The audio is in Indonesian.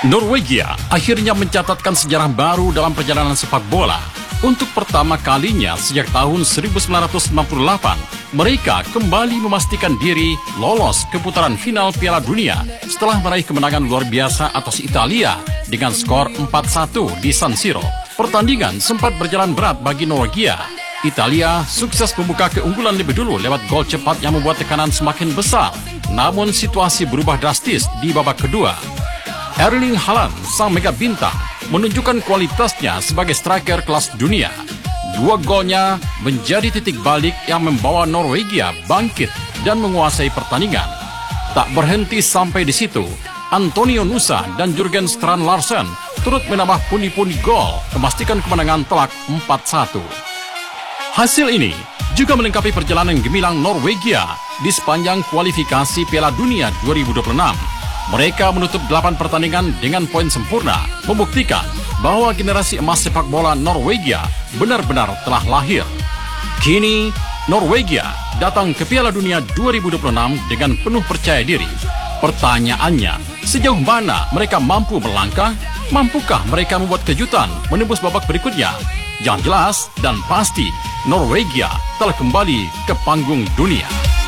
Norwegia akhirnya mencatatkan sejarah baru dalam perjalanan sepak bola. Untuk pertama kalinya sejak tahun 1998, mereka kembali memastikan diri lolos ke putaran final Piala Dunia setelah meraih kemenangan luar biasa atas Italia dengan skor 4-1 di San Siro. Pertandingan sempat berjalan berat bagi Norwegia. Italia sukses membuka keunggulan lebih dulu lewat gol cepat yang membuat tekanan semakin besar. Namun situasi berubah drastis di babak kedua. Erling Haaland, sang mega bintang, menunjukkan kualitasnya sebagai striker kelas dunia. 2 golnya menjadi titik balik yang membawa Norwegia bangkit dan menguasai pertandingan. Tak berhenti sampai di situ, Antonio Nusa dan Jurgen Strand Larsen turut menambah pundi-pundi gol memastikan kemenangan telak 4-1. Hasil ini juga melengkapi perjalanan gemilang Norwegia di sepanjang kualifikasi Piala Dunia 2026. Mereka menutup 8 pertandingan dengan poin sempurna, membuktikan bahwa generasi emas sepak bola Norwegia benar-benar telah lahir. Kini, Norwegia datang ke Piala Dunia 2026 dengan penuh percaya diri. Pertanyaannya, sejauh mana mereka mampu melangkah? Mampukah mereka membuat kejutan menembus babak berikutnya? Yang jelas dan pasti, Norwegia telah kembali ke panggung dunia.